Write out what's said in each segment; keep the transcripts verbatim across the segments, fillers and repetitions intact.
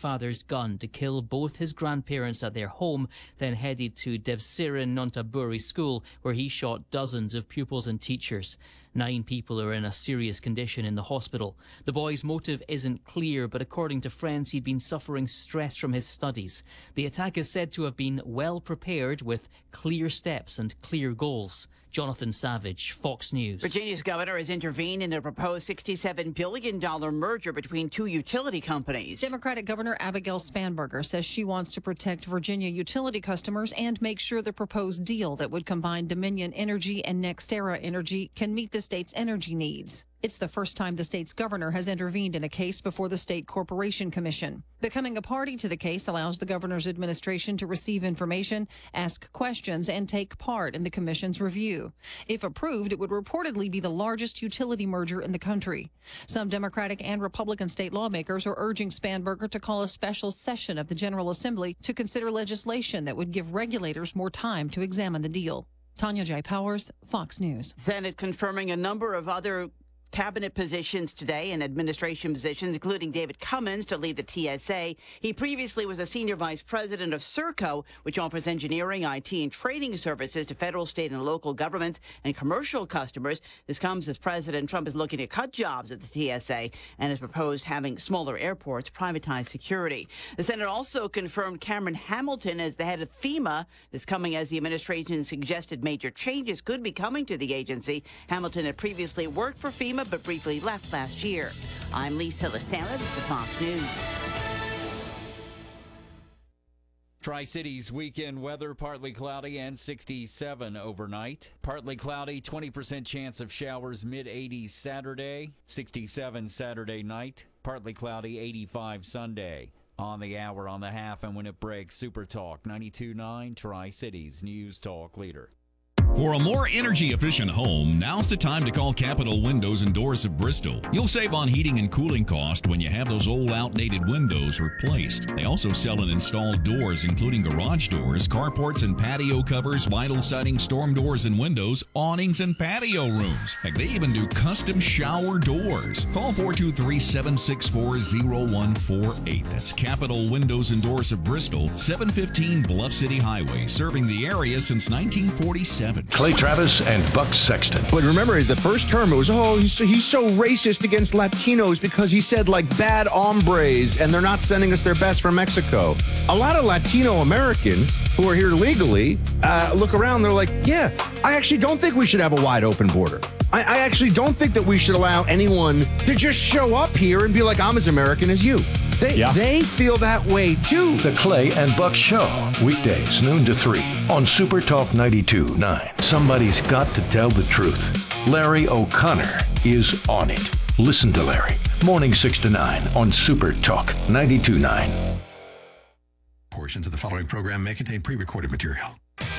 grandfather's gun to kill both his grandparents at their home, then headed to Devsirin Nontaburi School, where he shot dozens of pupils and teachers. Nine people are in a serious condition in the hospital. The boy's motive isn't clear, but according to friends, he'd been suffering stress from his studies. The attack is said to have been well prepared with clear steps and clear goals. Jonathan Savage, Fox News. Virginia's governor has intervened in a proposed sixty-seven billion dollars merger between two utility companies. Democratic Governor Abigail Spanberger says she wants to protect Virginia utility customers and make sure the proposed deal that would combine Dominion Energy and NextEra Energy can meet the state's energy needs. It's the first time the state's governor has intervened in a case before the State Corporation Commission. Becoming a party to the case allows the governor's administration to receive information, ask questions, and take part in the commission's review. If approved, it would reportedly be the largest utility merger in the country. Some Democratic and Republican state lawmakers are urging Spanberger to call a special session of the General Assembly to consider legislation that would give regulators more time to examine the deal. Tanya J. Powers, Fox News. Senate confirming a number of other cabinet positions today and administration positions, including David Cummins to lead the T S A. He previously was a senior vice president of Serco, which offers engineering, I T, and training services to federal, state, and local governments and commercial customers. This comes as President Trump is looking to cut jobs at the T S A and has proposed having smaller airports privatize security. The Senate also confirmed Cameron Hamilton as the head of FEMA. This coming as the administration suggested major changes could be coming to the agency. Hamilton had previously worked for FEMA but briefly left last year. I'm Lisa Lacera. This is Fox News. Tri-Cities weekend weather, partly cloudy and sixty-seven overnight. Partly cloudy, twenty percent chance of showers, mid eighties Saturday, sixty-seven Saturday night. Partly cloudy, eighty-five Sunday. On the hour, on the half, and when it breaks, Super Talk ninety-two point nine, Tri-Cities News Talk Leader. For a more energy-efficient home, now's the time to call Capital Windows and Doors of Bristol. You'll save on heating and cooling cost when you have those old outdated windows replaced. They also sell and install doors, including garage doors, carports and patio covers, vinyl siding, storm doors and windows, awnings and patio rooms. Heck, they even do custom shower doors. Call four two three, seven six four, zero one four eight. That's Capital Windows and Doors of Bristol, seven fifteen Bluff City Highway, serving the area since nineteen forty-seven. Clay Travis and Buck Sexton. But remember, the first term, it was, oh, he's so, he's so racist against Latinos because he said, like, bad hombres, and they're not sending us their best from Mexico. A lot of Latino Americans who are here legally uh, look around, they're like, yeah, I actually don't think we should have a wide open border. I, I actually don't think that we should allow anyone to just show up here and be like, I'm as American as you. They, yeah. they feel that way, too. The Clay and Buck Show, weekdays, noon to three, on Super Talk ninety-two point nine. Somebody's got to tell the truth. Larry O'Connor is on it. Listen to Larry, morning six to nine on Super Talk ninety-two point nine. Portions of the following program may contain pre-recorded material.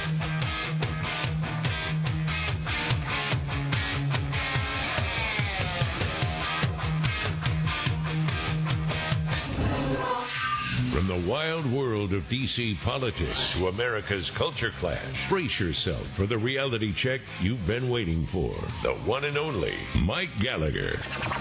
From the wild world of D C politics to America's culture clash, brace yourself for the reality check you've been waiting for. The one and only Mike Gallagher.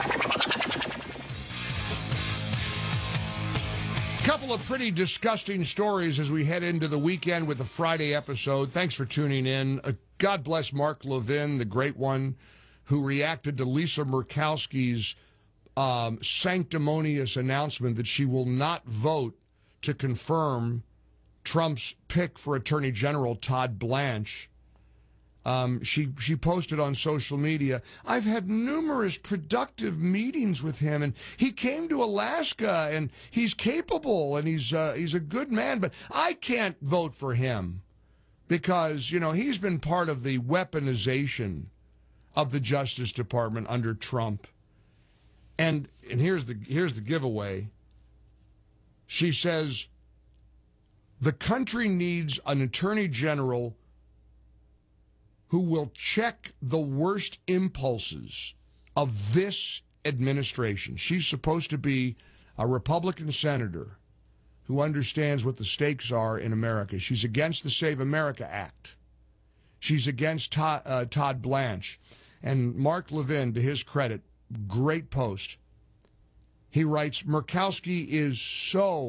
Couple of pretty disgusting stories as we head into the weekend with the Friday episode. Thanks for tuning in. Uh, God bless Mark Levin, the great one, who reacted to Lisa Murkowski's um, sanctimonious announcement that she will not vote to confirm Trump's pick for Attorney General, Todd Blanche. Um, she she posted on social media, I've had numerous productive meetings with him, and he came to Alaska, and he's capable, and he's uh, he's a good man, but I can't vote for him because, you know, he's been part of the weaponization of the Justice Department under Trump. And and here's the here's the giveaway. She says, the country needs an attorney general who will check the worst impulses of this administration. She's supposed to be a Republican senator who understands what the stakes are in America. She's against the Save America Act. She's against Todd, uh, Todd Blanche. And Mark Levin, to his credit, great post. He writes, Murkowski is so